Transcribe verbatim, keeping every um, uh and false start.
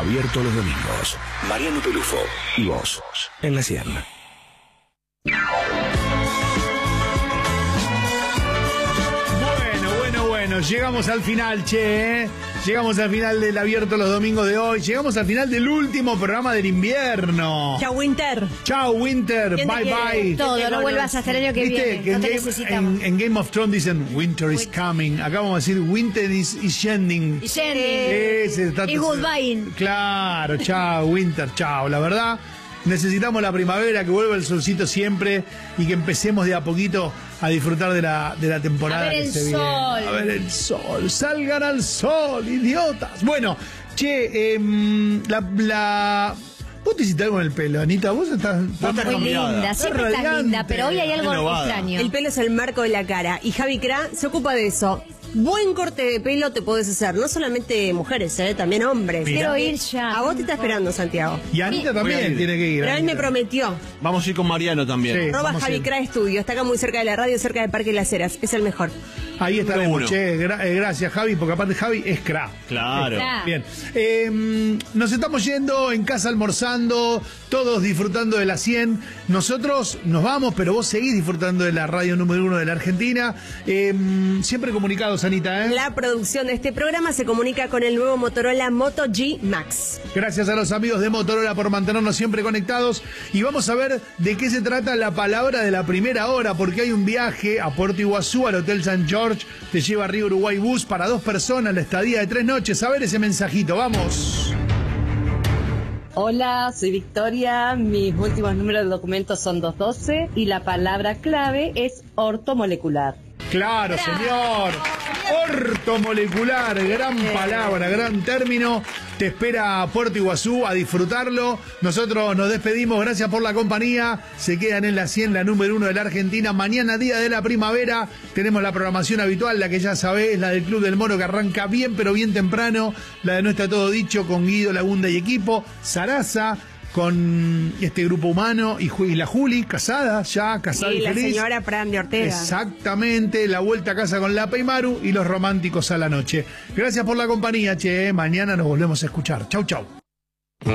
Abierto los domingos. Mariano Pelufo y vos en la cien. Bueno, llegamos al final, che, ¿eh? Llegamos al final del Abierto los domingos de hoy. Llegamos al final del último programa del invierno. Chao, Winter. Chao, Winter. Bye, bye. Todo, no vuelvas hasta el año que ¿Viste? viene. Que no en, te Game, necesitamos. en, en Game of Thrones dicen Winter is coming. Acá vamos a decir Winter is, is ending. Y Jenny. Y goodbye. Claro, chao, Winter, chao. La verdad, necesitamos la primavera, que vuelva el solcito siempre y que empecemos de a poquito a disfrutar de la, de la temporada. A ver que el se viene. sol. A ver el sol. Salgan al sol, idiotas. Bueno, che, eh, la, la... ¿Vos te hiciste algo en el pelo, Anita? Vos estás... Estás muy linda, siempre estás radiante. linda, pero hoy hay algo Renovada. extraño. El pelo es el marco de la cara y Javi Cra se ocupa de eso. Buen corte de pelo te podés hacer, no solamente mujeres, ¿eh? También hombres. Quiero ir ya. A vos te está esperando, Santiago. Y Anita Voy a también ir. tiene que ir. Pero él me Anita. prometió. Vamos a ir con Mariano también. Sí. Arroba vamos a Javi ir. Cra Estudio, está acá muy cerca de la radio, cerca del Parque Las Heras. Es el mejor. Ahí estaremos, Número uno. che. Gra- eh, gracias, Javi, porque aparte Javi es cra. Claro. Cra. Bien. Eh, nos estamos yendo en casa almorzando, todos disfrutando de la cien. Nosotros nos vamos, pero vos seguís disfrutando de la radio número uno de la Argentina. Eh, siempre comunicados, Anita, ¿eh? La producción de este programa se comunica con el nuevo Motorola Moto G Max. Gracias a los amigos de Motorola por mantenernos siempre conectados. Y vamos a ver de qué se trata la palabra de la primera hora, porque hay un viaje a Puerto Iguazú, al Hotel San George. Te lleva a Río Uruguay Bus para dos personas, la estadía de tres noches. A ver ese mensajito, vamos. Hola, soy Victoria, mis últimos números de documentos son doscientos doce y la palabra clave es ortomolecular. Claro, señor. Ortomolecular, gran palabra, gran término. Te espera Puerto Iguazú a disfrutarlo. Nosotros nos despedimos, gracias por la compañía. Se quedan en la cien, la número uno de la Argentina. Mañana, día de la primavera, tenemos la programación habitual, la que ya sabés, la del Club del Moro, que arranca bien, pero bien temprano. La de No Está Todo Dicho, con Guido Lagunda y equipo. Sarasa, con este grupo humano, y, Ju- y la Juli, casada, ya, casada y, Y la feliz. señora Pram de Ortega. Exactamente, la vuelta a casa con la Peimaru y los románticos a la noche. Gracias por la compañía, che. Mañana nos volvemos a escuchar. Chau, chau.